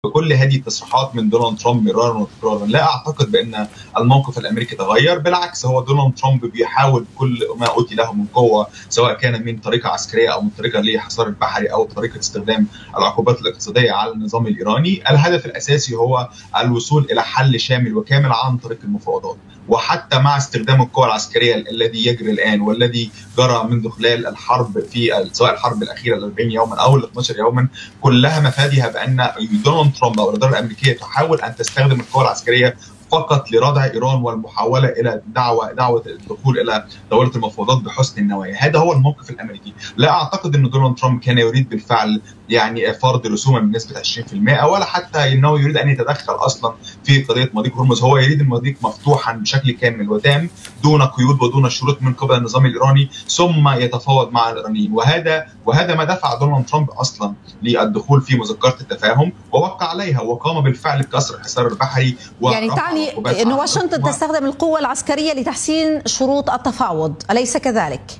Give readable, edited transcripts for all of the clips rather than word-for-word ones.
بكل هذه التصريحات من دونالد ترامب مرارا وتكرارا لا اعتقد بان الموقف الامريكي تغير، بالعكس هو دونالد ترامب بيحاول كل ما اوتي له من قوه، سواء كان من طريقه عسكريه او من طريقه للحصار البحري او طريقه استخدام العقوبات الاقتصاديه على النظام الايراني. الهدف الاساسي هو الوصول الى حل شامل وكامل عن طريق المفاوضات، وحتى مع استخدام القوى العسكريه الذي يجري الان والذي جرى منذ خلال الحرب في سواء الحرب الاخيره ال 40 يوما او ال 12 يوما، كلها مفادها بان دونالد ترامب او الاداره الامريكيه تحاول ان تستخدم القوى العسكريه فقط لردع ايران والمحاوله الى دعوه الدخول الى دوله المفاوضات بحسن النوايا. هذا هو الموقف الامريكي. لا اعتقد ان دونالد ترامب كان يريد بالفعل يعني فرض رسوما بنسبه 20% ولا حتى انه يريد ان يتدخل اصلا في قضيه مضيق هرمز. هو يريد المضيق مفتوحا بشكل كامل وتام دون قيود ودون شروط من قبل النظام الايراني، ثم يتفاوض مع الايرانيين. وهذا ما دفع دونالد ترامب اصلا للدخول في مذكره التفاهم ووقع عليها، وقام بالفعل بكسر الحصار البحري. يعني تعني ان واشنطن تستخدم القوة العسكرية لتحسين شروط التفاوض، أليس كذلك؟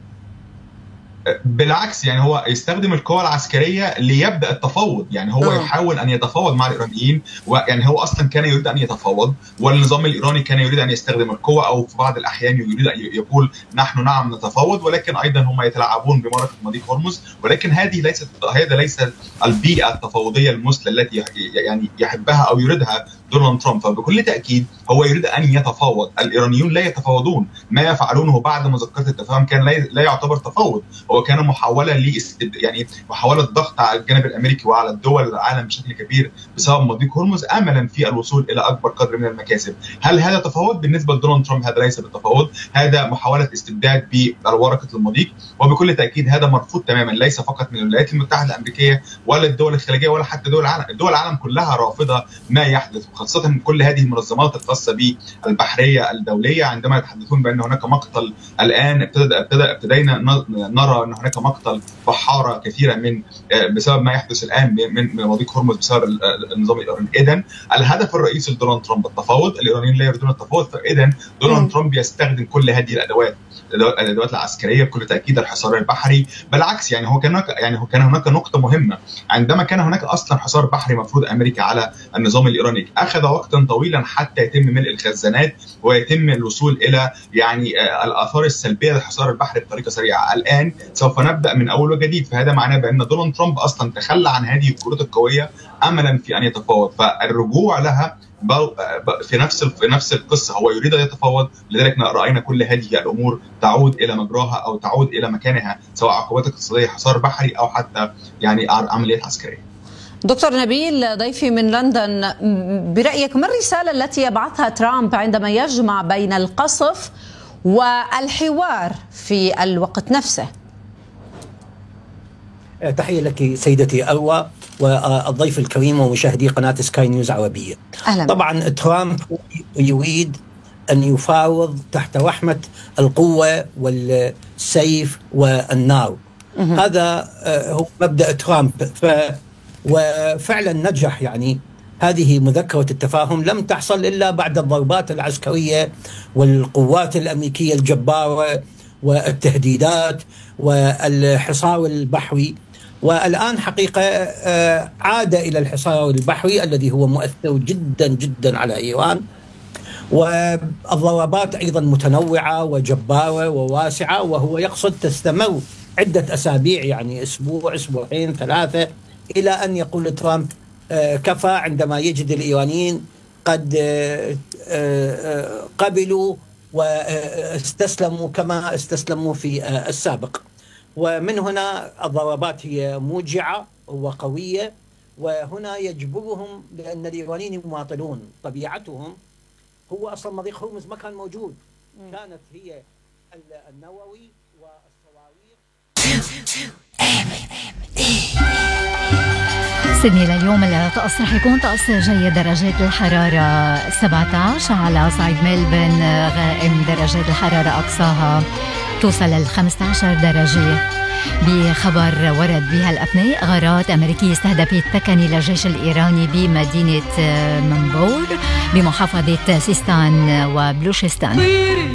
بالعكس، يعني هو يستخدم القوى العسكريه ليبدا التفاوض، يعني هو يحاول ان يتفاوض مع الايرانيين، ويعني هو اصلا كان يريد ان يتفاوض، والنظام الايراني كان يريد ان يستخدم القوه، او في بعض الاحيان يريد ان يقول نحن نعم نتفاوض، ولكن ايضا هم يتلاعبون بمعركه مضيق هرمز. ولكن هذا ليس البيئه التفاوضيه المثلى التي يعني يحبها او يريدها دونالد ترامب. فبكل تاكيد هو يريد ان يتفاوض. الايرانيون لا يتفاوضون، ما يفعلونه بعد مذكره التفاهم كان لا يعتبر تفاوض، هو كان محاولة يعني محاولة ضغط على الجانب الأمريكي وعلى الدول العالم بشكل كبير بسبب مضيق هرمز، أملا في الوصول إلى أكبر قدر من المكاسب. هل هذا تفاوض؟ بالنسبة لدونالد ترامب هذا ليس بالتفاوض، هذا محاولة استبداد بورقة المضيق، وبكل تأكيد هذا مرفوض تماما، ليس فقط من الولايات المتحدة الأمريكية ولا الدول الخليجية ولا حتى دول العالم. الدول العالم كلها رافضة ما يحدث، خاصة كل هذه المنظمات الخاصة بالبحرية الدولية عندما يتحدثون بأن هناك مقتل الآن. ابتدينا نرى أن هناك مقتل بحاره كثيره بسبب ما يحدث الان من مضيق هرمز بسبب النظام الايراني. اذا الهدف الرئيسي لدونالد ترامب التفاوض، الايرانيين لا يريدون التفاوض، فاذا دونالد ترامب يستخدم كل هذه الادوات العسكريه بكل تاكيد، الحصار البحري. بالعكس يعني كان هناك نقطه مهمه، عندما كان هناك اصلا حصار بحري مفروض امريكا على النظام الايراني، اخذ وقتا طويلا حتى يتم ملء الخزانات ويتم الوصول الى يعني الاثار السلبيه للحصار البحري بطريقه سريعه. الان سوف نبدا من اول وجديد، فهذا معناه بان دونالد ترامب اصلا تخلى عن هذه الكروت القويه املا في ان يتفاوض، فالرجوع لها في نفس القصه، هو يريد ان يتفاوض. لذلك راينا كل هذه الامور تعود الى مجراها او تعود الى مكانها، سواء عقوبات اقتصاديه، حصار بحري، او حتى يعني عمليات عسكريه. دكتور نبيل ضيفي من لندن، برأيك ما الرسالة التي يبعثها ترامب عندما يجمع بين القصف والحوار في الوقت نفسه؟ تحية لك سيدتي أروى والضيف الكريم ومشاهدي قناة سكاي نيوز عربية. أهلا. طبعا ترامب يريد أن يفاوض تحت وحمة القوة والسيف والنار. هذا هو مبدأ ترامب، وفعلا نجح. يعني هذه مذكرة التفاهم لم تحصل إلا بعد الضربات العسكرية والقوات الأمريكية الجبارة والتهديدات والحصار البحري، والآن حقيقة عاد إلى الحصار البحري الذي هو مؤثر جدا جدا على إيران، والضربات أيضا متنوعة وجبارة وواسعة، وهو يقصد تستمر عدة أسابيع، يعني أسبوع، أسبوعين، 3، إلى أن يقول ترامب كفى، عندما يجد الإيرانيين قد قبلوا واستسلموا كما استسلموا في السابق. ومن هنا الضربات هي موجعة وقوية، وهنا يجبرهم، لأن الإيرانيين مواطنون طبيعتهم هو أصلا مضيق هرمز ما كان موجود، كانت هي النووي والصواريخ. سيدني لليوم الطقس رح يكون طقس جيد، درجات الحرارة 17 على صعيد ملبن، غائم درجات الحرارة أقصاها توصل ل 15 درجة. بخبر ورد بها الأثناء، غارات أمريكية استهدفت ثكني للجيش الإيراني بمدينة منبور بمحافظة سيستان وبلوشستان.